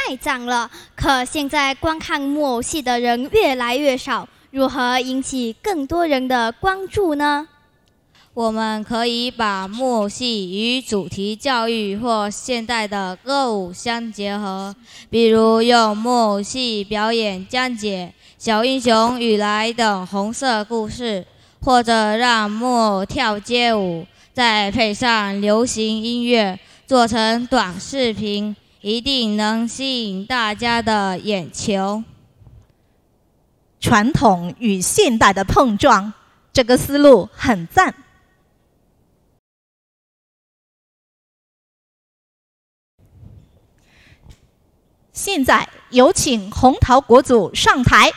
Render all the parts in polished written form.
太脏了。可现在观看木偶戏的人越来越少，如何引起更多人的关注呢？ 我们可以把木偶戏与主题教育或现代的歌舞相结合，比如用木偶戏表演讲解小英雄与来等红色故事，或者让木偶跳街舞，再配上流行音乐，做成短视频，一定能吸引大家的眼球。 传统与现代的碰撞，这个思路很赞。现在有请红桃国组上台。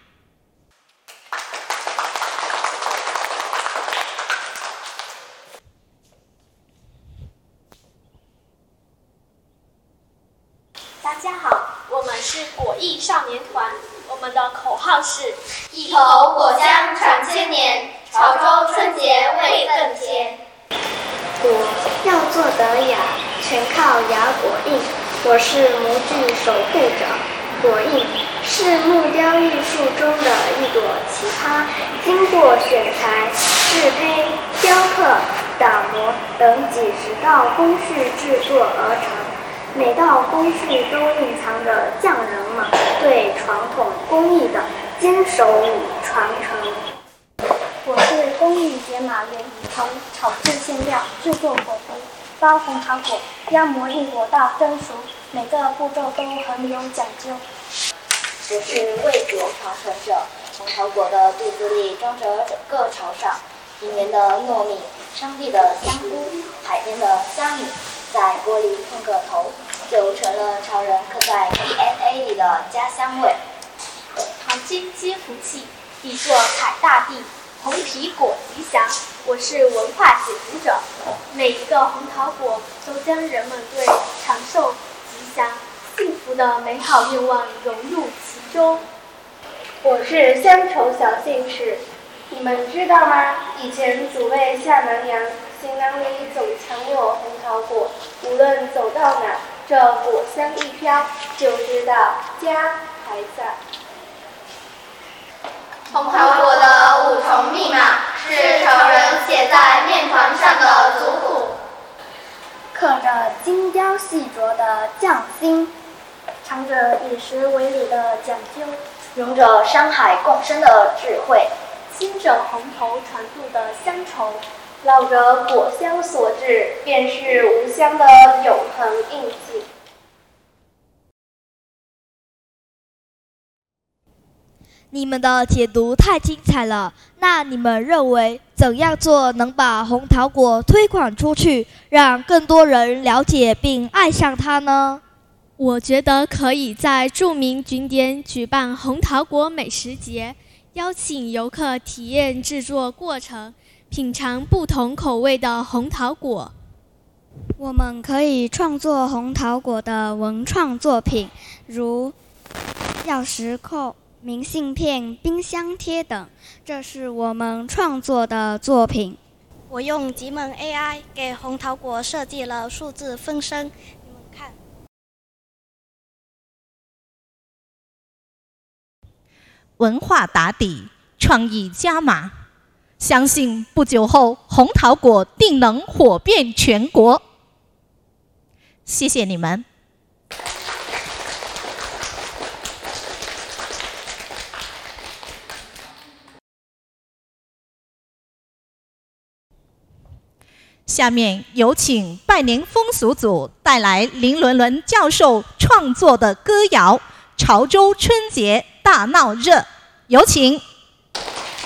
大家好，我们是果艺少年团，我们的口号是一口果香传千年，潮州春节味更甜。 果要做得雅，全靠雅果印。我是模具守护者，果印是木雕艺术中的一朵奇葩，经过选材、制胚、雕刻、打磨等几十道工序制作而成。每道工序都蕴藏着匠人们对传统工艺的坚守与传承。我是工艺解码员，从炒制馅料、制作果皮、包红桃果、压模印果到蒸熟，每个步骤都很有讲究。 我是味觉传承者，红桃果的肚子里装着整个潮汕，平原的糯米、山地的香菇、海边的虾米，在锅里碰个头，就成了潮人刻在 DNA 里的家乡味。 淘金接福气，地作采大地，红皮果吉祥。我是文化解读者，每一个红桃果都将人们对长寿、吉祥、幸福的美好愿望融入其中。 我是乡愁小信士，你们知道吗？以前祖辈下南洋，行囊里总藏有红桃果，无论走到哪，这果香一飘，就知道家还在。 红桃果的5重密码是潮人写在面团上的族谱， 刻着精雕细琢的匠心，藏着以食为礼的讲究， 融着山海共生的智慧， 亲着红头传渡的乡愁， 烙着果香所致，便是无香的永恒印记。 你们的解读太精彩了，那你们认为怎样做能把红桃果推广出去，让更多人了解并爱上它呢？ 我觉得可以在著名景点举办红桃果美食节，邀请游客体验制作过程，品尝不同口味的红桃果。 我们可以创作红桃果的文创作品，如钥匙扣、明信片、冰箱贴等，这是我们创作的作品。 我用极门 AI 给红桃果设计了数字分身，你们看。 文化打底，创意加码，相信不久后红桃果定能火遍全国。谢谢你们。下面有请拜年风俗组带来林伦伦教授创作的歌谣《潮州春节大闹热》，有请。